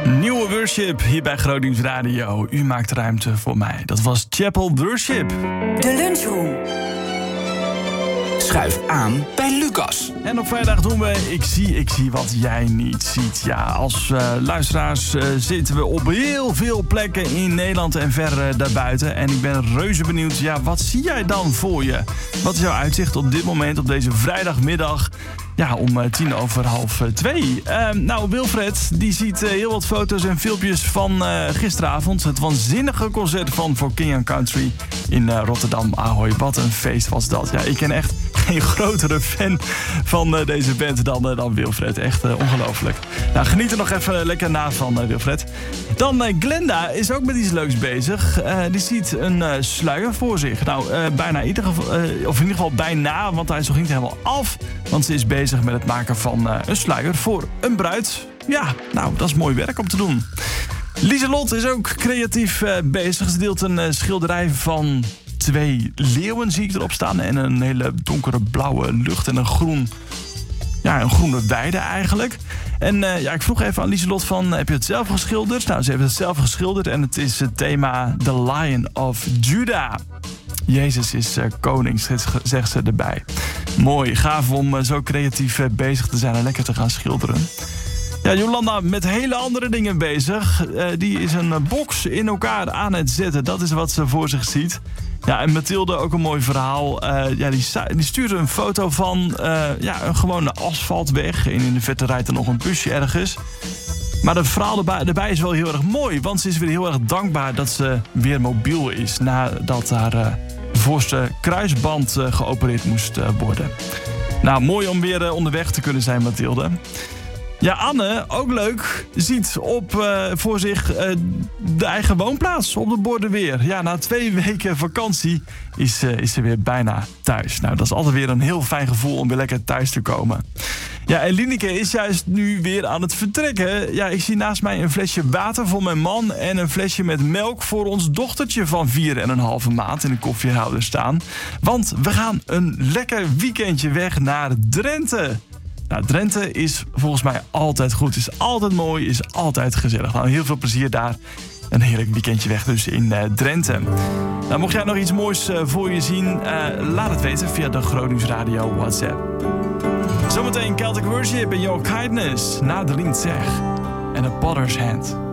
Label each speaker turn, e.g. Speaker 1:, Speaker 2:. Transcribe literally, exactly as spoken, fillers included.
Speaker 1: Nieuwe Worship hier bij Groningen Radio. U maakt ruimte voor mij. Dat was Chapel Worship.
Speaker 2: De Lunchroom. Schuif aan bij Lucas.
Speaker 1: En op vrijdag doen we Ik zie, ik zie wat jij niet ziet. Ja, als uh, luisteraars uh, zitten we op heel veel plekken in Nederland en ver uh, daarbuiten. En ik ben reuze benieuwd, ja, wat zie jij dan voor je? Wat is jouw uitzicht op dit moment, op deze vrijdagmiddag? Ja, om uh, tien over half uh, twee. Uh, nou, Wilfred, die ziet uh, heel wat foto's en filmpjes van uh, gisteravond. Het waanzinnige concert van For King and Country in uh, Rotterdam. Ahoy, wat een feest was dat. Ja, ik ken echt geen grotere fan van uh, deze band dan, uh, dan Wilfred. Echt uh, ongelooflijk. Nou, geniet er nog even lekker na van, uh, Wilfred. Dan uh, Glenda is ook met iets leuks bezig. Uh, die ziet een uh, sluier voor zich. Nou, uh, bijna in ieder geval, uh, of in ieder geval bijna, want hij is nog niet helemaal af. Want ze is bezig met het maken van uh, een sluier voor een bruid. Ja, nou, dat is mooi werk om te doen. Lieselot is ook creatief uh, bezig. Ze deelt een uh, schilderij van twee leeuwen, zie ik erop staan. En een hele donkere blauwe lucht en een groen... Ja, een groene weide eigenlijk. En uh, ja, ik vroeg even aan Lieselot van, heb je het zelf geschilderd? Nou, ze heeft het zelf geschilderd en het is het thema The Lion of Judah. Jezus is uh, koning, zegt ze erbij. Mooi, gaaf om uh, zo creatief uh, bezig te zijn en lekker te gaan schilderen. Ja, Jolanda met hele andere dingen bezig. Uh, die is een uh, box in elkaar aan het zetten. Dat is wat ze voor zich ziet. Ja, en Mathilde, ook een mooi verhaal. Uh, ja, die, die stuurde een foto van uh, ja, een gewone asfaltweg. En in de verte rijdt er nog een busje ergens. Maar het verhaal erbij, erbij is wel heel erg mooi. Want ze is weer heel erg dankbaar dat ze weer mobiel is. Nadat haar uh, voorste kruisband uh, geopereerd moest uh, worden. Nou, mooi om weer uh, onderweg te kunnen zijn, Mathilde. Ja, Anne, ook leuk, ziet op uh, voor zich uh, de eigen woonplaats op de borden weer. Ja, na twee weken vakantie is, uh, is ze weer bijna thuis. Nou, dat is altijd weer een heel fijn gevoel om weer lekker thuis te komen. Ja, en Lineke is juist nu weer aan het vertrekken. Ja, ik zie naast mij een flesje water voor mijn man en een flesje met melk voor ons dochtertje van vier en een halve maand in de koffiehouder staan. Want we gaan een lekker weekendje weg naar Drenthe. Nou, Drenthe is volgens mij altijd goed, is altijd mooi, is altijd gezellig. Nou, heel veel plezier daar. Een heerlijk weekendje weg dus in uh, Drenthe. Nou, mocht jij nog iets moois uh, voor je zien, uh, laat het weten via de Gronings Radio WhatsApp. Zometeen Celtic Worship en Your Kindness, na de Lien Zeg en A Potter's Hand.